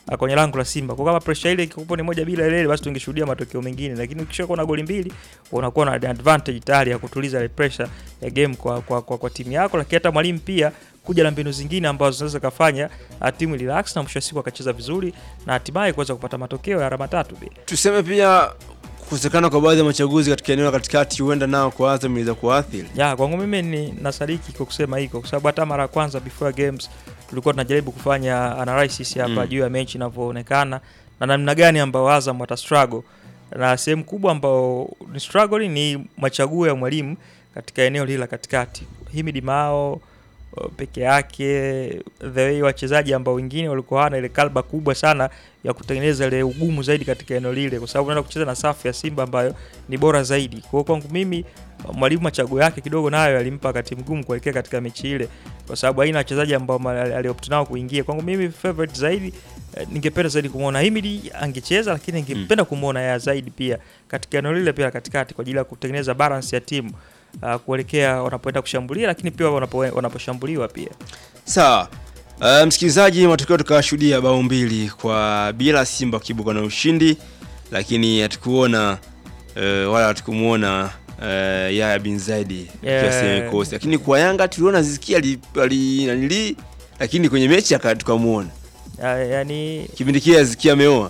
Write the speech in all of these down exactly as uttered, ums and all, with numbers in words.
uh, kwenye lango la Simba. Kwa kama pressure ile ikikupo ni moja bila ile basi tungeshuhudia matokeo mengine, lakini ukishakuwa na goli mbili unakuwa na advantage tayari ya kutuliza ile pressure ya game kwa kwa, kwa, kwa timu yako, lakini hata mwalimu pia kuja na mbinu zingine ambazo zinaweza kufanya timu relax na mwisho wa siku akacheza vizuri na hatimaye kuweza kupata matokeo ya alama tatu bila. Tuseme pia kukosekana kwa baadhi ya machaguzi katika eneo la katikati huenda nao kwa Azam inaweza kuathiri. Ya, kwangu mimi ni nasadiki kwa kusema hiko kwa sababu hata mara ya kwanza before games tulikuwa tunajaribu kufanya analysis hapa mm. juu ya mechi inavyoonekana na namna gani ambao Azam wata struggle, na sehemu kubwa ambao ni struggle ni machaguo ya mwalimu katika eneo lile la katikati. Himid Mao peke yake, the way wachezaji ambao wengine walikuwa hana ile kalba kubwa sana ya kutengeneza ile ugumu zaidi katika eneo lile, kwa sababu unaenda kucheza na safu ya Simba ambayo ni bora zaidi. Kwa hiyo kwangu mimi mwalimu machaguo yake kidogo nayo alimpa wakati mgumu kuelekea katika mechi ile, kwa sababu haina wachezaji ambao aliopt nao kuingia. Kwangu mimi favorite zaidi ningependa zaidi kumuona Himid angecheza, lakini ningependa kumuona ya zaidi pia katika eneo lile pia katikati kwa ajili ya kutengeneza balance ya timu uh, kuelekea wanapoenda kushambulia, lakini pia wanapo wanaposhambuliwa pia. Sawa. Uh, msikilizaji, matokeo tukashuhudia bao mbili kwa bila, Simba kibuka na ushindi, lakini hatukuona uh, wala hatukumuona uh, Yahya bin Zaidi yeah. kosi, lakini kwa Yanga tuliona Zikia ali nanili, lakini kwenye mechi akatukamuona. Uh, yani kipindi kile Zikia ameoa.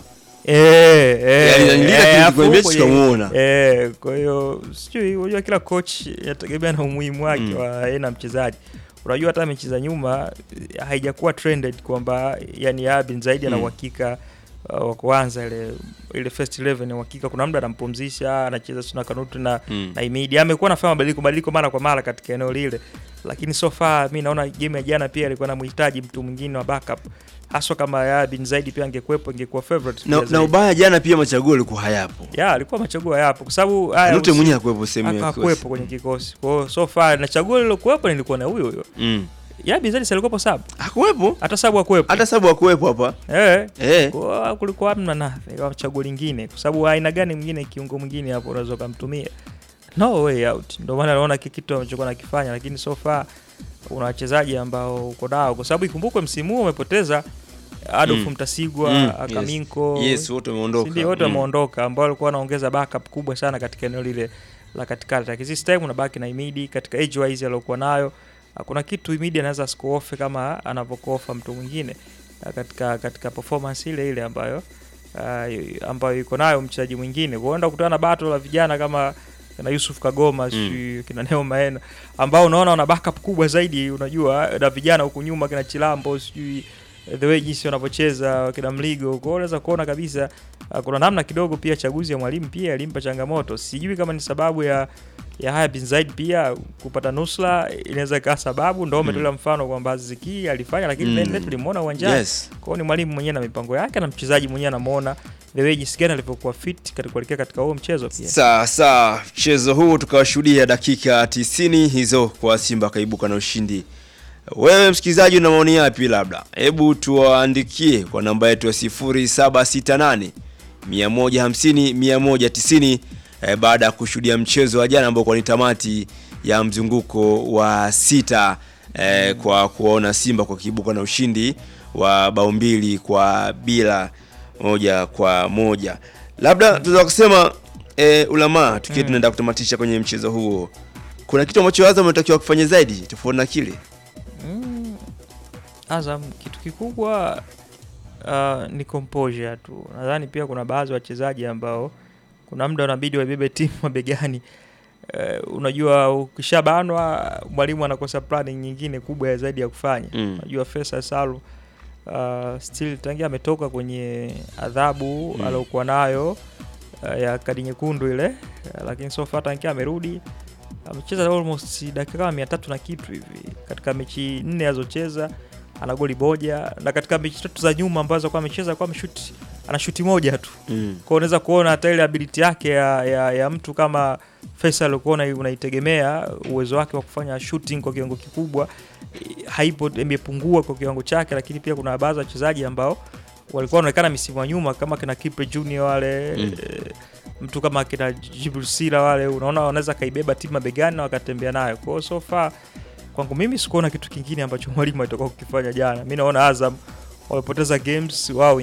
Eh eh yani nanili kwenye mechi tukamuona. Eh, kwa hiyo sijui, unajua kila coach yategemea na umuhimu wake mm. wa aina mchezaji. Unajua hata mechi za nyuma haijakuwa trended kwamba yani Yahya bin Zaidi ana uhakika wa uh, kuanza ile ile first eleven, ni uhakika kuna muda anampumzisha, anacheza Suna Kanutu na mm. na Himid. Amekuwa anafanya mabadiliko mabadiliko mara kwa mara katika eneo lile, lakini so far mimi naona game ya jana pia alikuwa anamhitaji mtu mwingine wa backup, haswa kama Yahya bin Zaidi pia angekuepo ingekuwa favorite na, na ubaya jana pia machaguo yalikuwa hayapo. Ya, alikuwa machaguo hayapo kwa sababu haya Mtu mwenyewe hakuepo sehemu yake. Hakuepo kwenye kikosi. Kwa hiyo so far na chaguo lilokuepo nilikuwa na huyo huyo. Mm. Yahya bin Zaidi alikuwa sababu. Hakuepo. Hata sababu hakuepo. Hata sababu hakuepo hapa. Eh. Eh. Kwa kulikuwa hamna na chaguo lingine kwa sababu aina gani mwingine kiungo mwingine hapo unaweza kumtumia. No way out. Ndio maana naona kitu anachokuwa nakifanya, lakini so far una wachezaji ambao uko nao, kwa sababu ikumbukwe msimu huu umepoteza Adolf mm. Mtasigwa, mm. Akaminko. Yes, yes, wote wameondoka. Ndio wote wameondoka mm. ambao walikuwa wanaongeza backup kubwa sana katika eneo lile la katikati. Lakini this time unabaki na Himid katika age wise aliyokuwa nayo. Kuna kitu Himid anaweza score off kama anavyokofa mtu mwingine katika katika performance ile ile ambayo uh, ambayo yuko nayo mchezaji mwingine. Kuenda kukutana na battle la vijana kama na Yusuf Kagoma mm. kina Neo Maena ambao unaona wana backup kubwa zaidi, unajua na vijana huko nyuma kina Chilambo, sijui the way jinsi wanavyocheza kina Mligo. Kwa unaweza kuona kabisa uh, kuna namna kidogo pia chaguzi ya mwalimu pia alimpa changamoto. Sijui kama ni sababu ya ya Yahya bin Zaidi pia kupata nusra, inaweza ikawa sababu, ndio umetolea mm. mfano kwamba Ziki alifanya, lakini mm. ndio tulimuona uwanjani. Yes. Kwa hiyo ni mwalimu mwenyewe na mipango yake na mchezaji mwenyewe anamuona the way jinsi gani alivyokuwa fit katika kuelekea katika huo mchezo pia. Sawa sawa, mchezo huu tukawashuhudia dakika tisini hizo kwa Simba kaibuka na ushindi. Wewe msikilizaji una maoni yapi? Labda hebu tuandikie kwa namba yetu ya sifuri saba sita nane mia moja hamsini mia moja tisini eh, baada ya kushuhudia mchezo wa jana ambao kwa ni tamati ya mzunguko wa sita eh, kwa kuona Simba kwa kibuka na ushindi wa bao mbili kwa bila moja kwa moja. Labda tunaweza kusema eh, ulama tukiwa tunaenda kutamatisha kwenye mchezo huo, kuna kitu ambacho Azam anatakiwa kufanya zaidi tofauti na kile? Mm, Azam kitu kikubwa uh, ni composure tu. Nadhani pia kuna baadhi ya wachezaji ambao kuna muda unabidi wabebe timu mabegani. Uh, unajua ukishabanwa mwalimu anakosa planning nyingine kubwa ya zaidi ya kufanya. Mm. Unajua Faisal Salum uh, still tangia ametoka kwenye adhabu mm. aliyokuwa nayo uh, ya kadi nyekundu ile, uh, lakini so far tangia amerudi amecheza almost dakika kama mia tatu na kitu hivi. Katika mechi nne alizocheza ana goli moja, na katika mechi tatu za nyuma ambazo kwa amecheza kwa ameshoot ana shuti moja tu. Mm. Kwa unaweza kuona hata ile ability yake ya, ya, ya mtu kama Faisal ukoona unaitegemea uwezo wake wa kufanya shooting kwa kiwango kikubwa haipo, imepungua kwa kiwango chake. Lakini pia kuna baadhi ya wachezaji ambao walikuwa wanaonekana misimu ya nyuma kama kina Kipre Junior wale mm. e, mtu kama kina Jibril Sila wale, unaona wanaweza kaibeba timu mabegani na wakatembea nayo. Kwa so far kwangu mimi sikuona kitu kingine ambacho mwalimu alitoka kukifanya jana. Mimi naona Azam walipoteza games wao